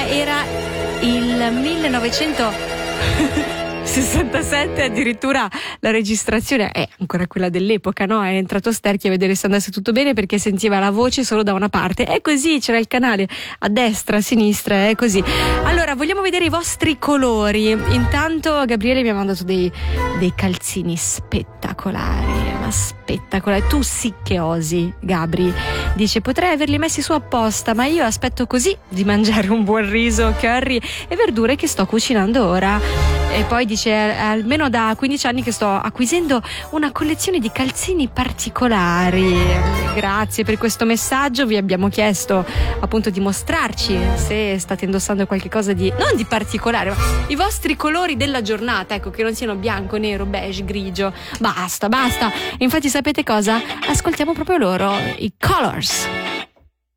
era il 1967, addirittura la registrazione è ancora quella dell'epoca, no? È entrato Sterchi a vedere se andasse tutto bene perché sentiva la voce solo da una parte. È così, c'era il canale a destra, a sinistra, è così. Allora, vogliamo vedere i vostri colori. Intanto Gabriele mi ha mandato dei calzini spettacolari, ma spettacolari. Tu sì che osi, Gabri. Dice, potrei averli messi su apposta, ma io aspetto così di mangiare un buon riso, curry e verdure che sto cucinando ora. E poi dice, almeno da 15 anni che sto acquisendo una collezione di calzini particolari. Grazie per questo messaggio. Vi abbiamo chiesto appunto di mostrarci se state indossando qualche cosa di, non di particolare, ma i vostri colori della giornata, ecco, che non siano bianco, nero, beige, grigio. Basta. Infatti sapete cosa? Ascoltiamo proprio loro, i Colors.